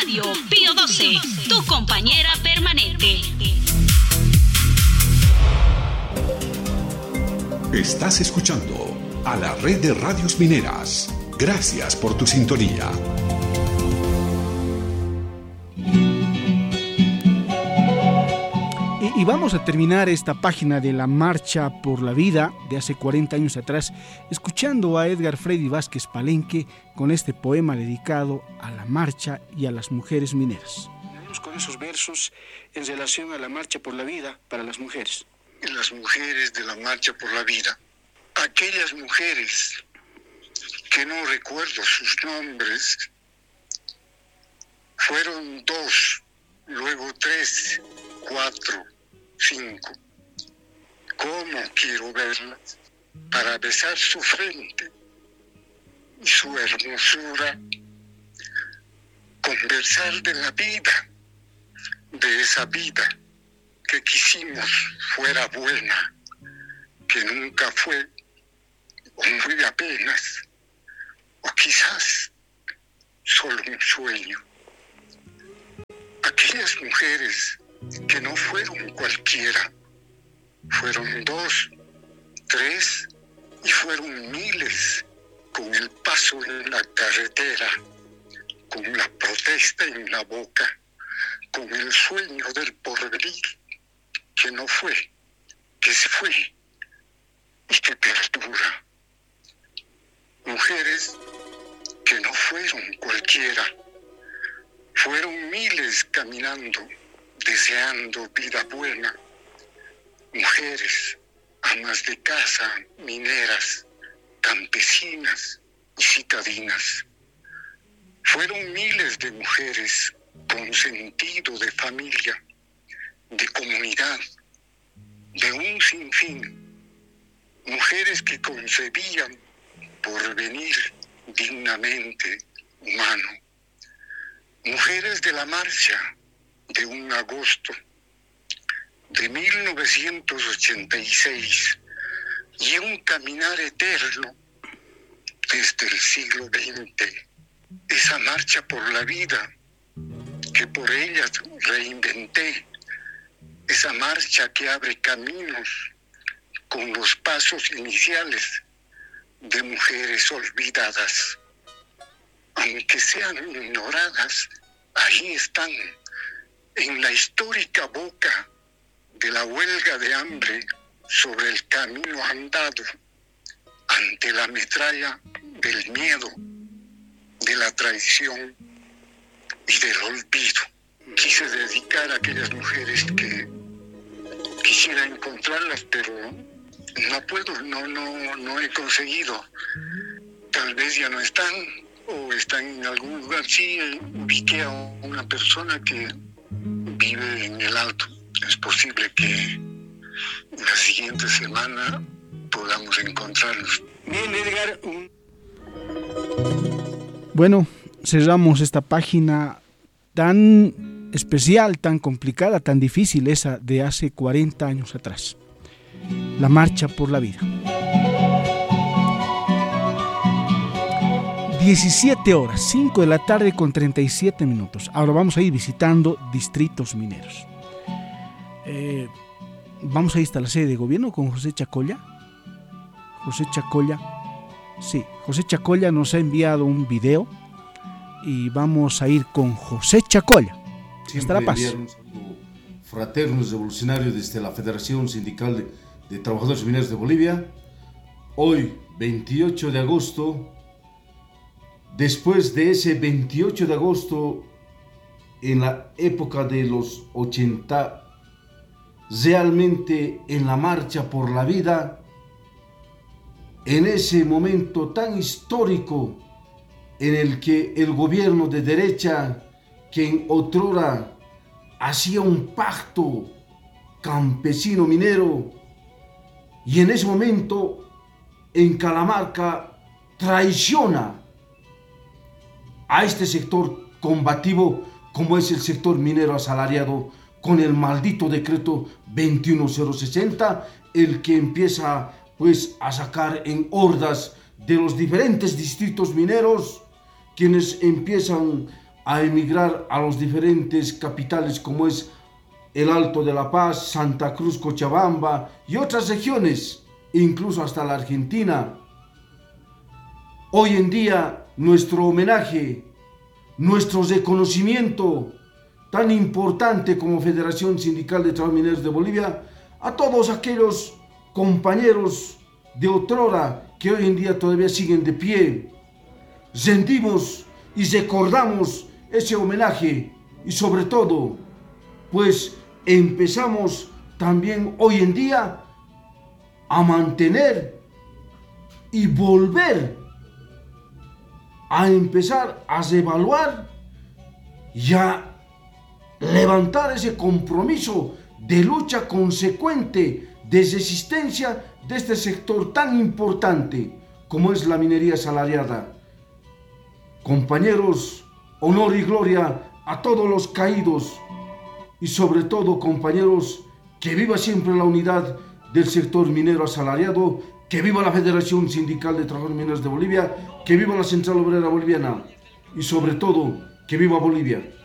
Radio Pío 12, tu compañera permanente. Estás escuchando a la red de radios mineras. Gracias por tu sintonía. Y vamos a terminar esta página de la Marcha por la Vida de hace 40 años atrás, escuchando a Edgar Freddy Vázquez Palenque con este poema dedicado a la marcha y a las mujeres mineras. Con esos versos en relación a la Marcha por la Vida para las mujeres. Las mujeres de la Marcha por la Vida, aquellas mujeres que no recuerdo sus nombres, fueron 2, luego 3, 4, 5. ¿Cómo quiero verlas para besar su frente y su hermosura? Conversar de la vida, de esa vida que quisimos fuera buena, que nunca fue, o muy apenas, o quizás solo un sueño. Aquellas mujeres que no fueron cualquiera, fueron 2, 3 y fueron miles, con el paso en la carretera, con la protesta en la boca, con el sueño del porvenir, que no fue, que se fue y que perdura. Mujeres que no fueron cualquiera, fueron miles caminando, deseando vida buena. Mujeres, amas de casa, mineras, campesinas y citadinas. Fueron miles de mujeres con sentido de familia, de comunidad, de un sinfín. Mujeres que concebían porvenir dignamente humano. Mujeres de la marcha de un agosto de 1986 y un caminar eterno desde el siglo XX. Esa marcha por la vida que por ella reinventé, esa marcha que abre caminos con los pasos iniciales de mujeres olvidadas. Aunque sean ignoradas, ahí están, en la histórica boca de la huelga de hambre sobre el camino andado, ante la metralla del miedo, de la traición y del olvido. Quise dedicar a aquellas mujeres que quisiera encontrarlas, pero no puedo, no he conseguido. Tal vez ya no están, o están en algún lugar. Sí, ubiqué a una persona que vive en el Alto. Es posible que la siguiente semana podamos encontrarlos. Bien, Edgar. Bueno, cerramos esta página tan especial, tan complicada, tan difícil, esa de hace 40 años atrás. La Marcha por la Vida. 17 horas, 5 de la tarde con 37 minutos. Ahora vamos a ir visitando distritos mineros. Vamos a ir hasta la sede de gobierno con José Chacolla. José Chacolla nos ha enviado un video y vamos a ir con José Chacolla. Hasta La Paz. Un saludo fraterno revolucionario desde la Federación Sindical de Trabajadores Mineros de Bolivia. Hoy, 28 de agosto, después de ese 28 de agosto, en la época de los 80, realmente en la marcha por la vida, en ese momento tan histórico en el que el gobierno de derecha, que en otrora hacía un pacto campesino minero, y en ese momento en Calamarca traiciona a este sector combativo como es el sector minero asalariado, con el maldito decreto 21060, el que empieza pues a sacar en hordas de los diferentes distritos mineros, quienes empiezan a emigrar a los diferentes capitales como es el Alto de la Paz, Santa Cruz, Cochabamba y otras regiones, incluso hasta la Argentina. Hoy en día nuestro homenaje, nuestro reconocimiento tan importante como Federación Sindical de Trabajadores Mineros de Bolivia, a todos aquellos compañeros de otrora que hoy en día todavía siguen de pie. Rendimos y recordamos ese homenaje y sobre todo, pues empezamos también hoy en día a mantener y volver a empezar a reevaluar y a levantar ese compromiso de lucha consecuente, de resistencia de este sector tan importante como es la minería asalariada. Compañeros, honor y gloria a todos los caídos y sobre todo, compañeros, que viva siempre la unidad del sector minero asalariado, que viva la Federación Sindical de Trabajadores Mineros de Bolivia, que viva la Central Obrera Boliviana y sobre todo, que viva Bolivia.